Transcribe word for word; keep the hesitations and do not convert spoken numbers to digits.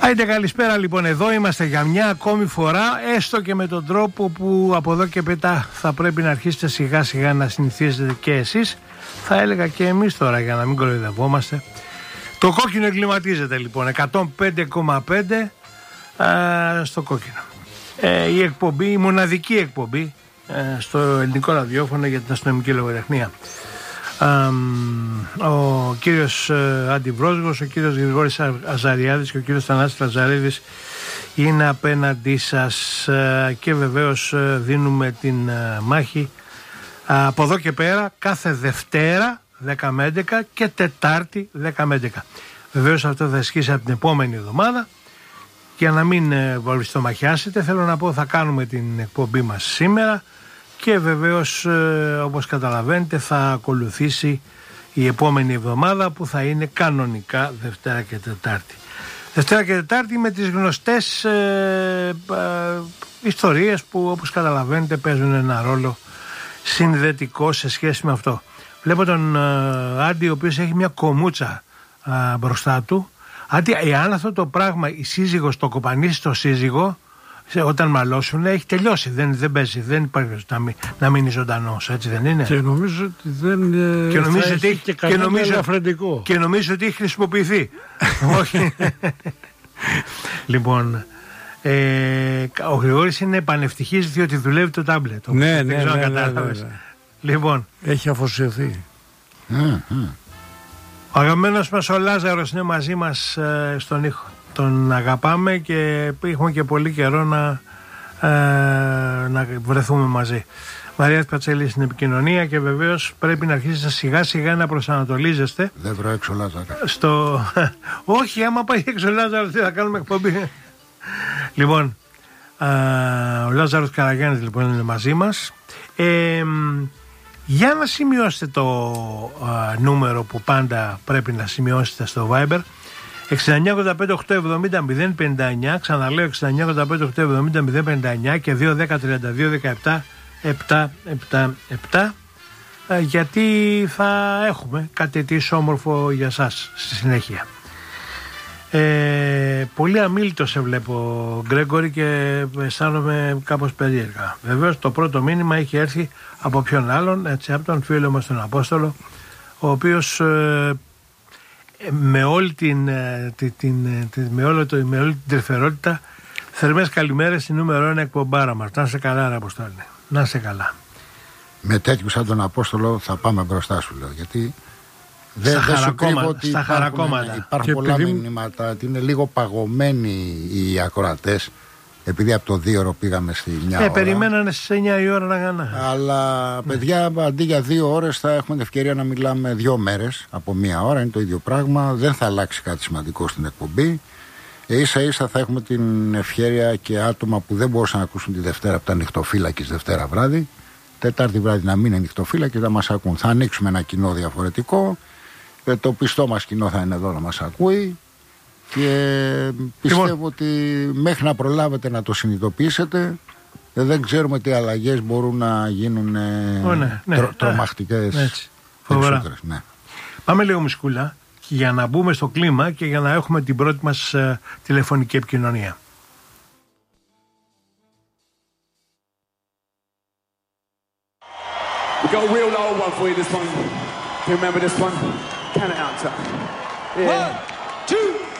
Άιντε καλησπέρα λοιπόν, εδώ είμαστε για μια ακόμη φορά, έστω και με τον τρόπο που από εδώ και μετά θα πρέπει να αρχίσετε σιγά σιγά να συνηθίζετε και εσείς, θα έλεγα και εμείς τώρα για να μην κοροϊδευόμαστε. Το κόκκινο εγκληματίζεται λοιπόν, εκατόν πέντε κόμμα πέντε α, στο κόκκινο. Ε, η εκπομπή, η μοναδική εκπομπή ε, στο ελληνικό ραδιόφωνο για την αστυνομική λογοτεχνία. Um, ο κύριος uh, Αντιβρόσγος, ο κύριος Γρηγόρης Αζαριάδης και ο κύριος Θανάσης Λαζαρίδης είναι απέναντί σας uh, και βεβαίως uh, δίνουμε την uh, μάχη uh, από εδώ και πέρα κάθε Δευτέρα δέκα με έντεκα και Τετάρτη δέκα με έντεκα. Βεβαίως αυτό θα ισχύσει από την επόμενη εβδομάδα. Για να μην uh, βολιστομαχιάσετε, θέλω να πω θα κάνουμε την εκπομπή μας σήμερα. Και βεβαίως όπως καταλαβαίνετε θα ακολουθήσει η επόμενη εβδομάδα που θα είναι κανονικά Δευτέρα και Τετάρτη. Δευτέρα και Τετάρτη με τις γνωστές ε, ε, ιστορίες που όπως καταλαβαίνετε παίζουν ένα ρόλο συνδετικό σε σχέση με αυτό. Βλέπω τον ε, Άντι ο οποίος έχει μια κομούτσα ε, μπροστά του. Άντι, εάν αυτό το πράγμα η σύζυγος το κοπανίσει το σύζυγο, όταν μαλώσουν έχει τελειώσει, δεν, δεν παίζει, δεν υπάρχει να, μην, να μείνει ζωντανός, έτσι δεν είναι? Και νομίζω ότι δεν και νομίζω θα ότι έχει και κανένα ελαφρυντικό. Και νομίζω ότι έχει χρησιμοποιηθεί. Όχι. Λοιπόν, ε, ο Γρηγόρης είναι πανευτυχής διότι δουλεύει το τάμπλετ. Ναι, ναι, ναι, ναι, ναι, ναι. Λοιπόν, έχει αφοσιωθεί. Ο αγαπημένος μας ο Λάζαρος είναι μαζί μας ε, στον ήχο. Τον αγαπάμε και έχουμε και πολύ καιρό να, ε, να βρεθούμε μαζί. Μαρία Πατσέλη στην επικοινωνία και βεβαίως πρέπει να αρχίσετε σιγά σιγά να προσανατολίζεστε. Δεν βρω έξω Λάζαρο. Στο... Όχι, άμα πάει έξω Λάζαρο τι θα κάνουμε εκπομπή. Λοιπόν, ε, ο Λάζαρος Καραγιάννης λοιπόν είναι μαζί μας. Ε, για να σημειώσετε το ε, νούμερο που πάντα πρέπει να σημειώσετε στο Viber, εξήντα εννιά ογδόντα πέντε οκτακόσια εβδομήντα μηδέν πενήντα εννιά, ξαναλέω εξήντα εννιά ογδόντα πέντε οκτακόσια εβδομήντα μηδέν πενήντα εννιά και δύο δέκα τριάντα δύο δεκαεπτά επτακόσια εβδομήντα επτά, γιατί θα έχουμε κάτι τι όμορφο για σας στη συνέχεια. Ε, πολύ αμίλητο σε βλέπω Γκρέγκορη και αισθάνομαι κάπως περίεργα. Βεβαίως το πρώτο μήνυμα έχει έρθει από ποιον άλλον, έτσι, από τον φίλο μας τον Απόστολο, ο οποίος ε, με όλη την, την, την, την, με όλο το, με όλη την τρυφερότητα, θερμές καλημέρες στη νούμερο ένα εκπομπάρα μας. Να σε καλά ρε Αποστόλη, να σε καλά. Με τέτοιους σαν τον Απόστολο θα πάμε μπροστά σου λέω, γιατί δεν δε σου κρύβω ότι στα υπάρχουν, χαρακόμματα. υπάρχουν πολλά επειδή... μηνύματα, ότι είναι λίγο παγωμένοι οι ακροατές, επειδή από το δύο ώρο πήγαμε στη μια ε, ώρα. Περιμένανε στις εννιά η ώρα να γανά. Αλλά ναι. Παιδιά, αντί για δύο ώρες θα έχουμε την ευκαιρία να μιλάμε δύο μέρες από μία ώρα, είναι το ίδιο πράγμα, δεν θα αλλάξει κάτι σημαντικό στην εκπομπή. Ε, ίσα ίσα θα έχουμε την ευκαιρία και άτομα που δεν μπορούσαν να ακούσουν τη Δευτέρα από τα νυχτοφύλακες Δευτέρα βράδυ, Τετάρτη βράδυ να μην είναι νυχτοφύλακες, να μας ακούν. Θα ανοίξουμε ένα κοινό διαφορετικό, ε, το πιστό μας κοινό θα είναι εδώ να μας ακούει. Και πιστεύω λοιπόν, ότι μέχρι να προλάβετε να το συνειδητοποιήσετε, δεν ξέρουμε τι αλλαγές μπορούν να γίνουν oh, ναι, ναι, τρο, τρομακτικές. Ναι, φοβερά. Ναι. Πάμε λίγο μουσκούλα για να μπούμε στο κλίμα και για να έχουμε την πρώτη μας uh, τηλεφωνική επικοινωνία. We got a real old one for you this one. Do you remember this one? Count it out. Yeah. One, two.